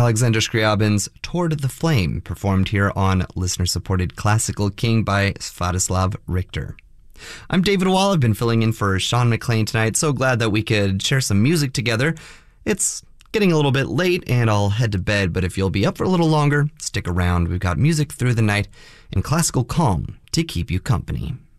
Alexander Scriabin's Toward the Flame, performed here on listener-supported Classical King by Sviatoslav Richter. I'm David Wall. I've been filling in for Sean McLean tonight. So glad that we could share some music together. It's getting a little bit late and I'll head to bed, but if you'll be up for a little longer, stick around. We've got music through the night and classical calm to keep you company.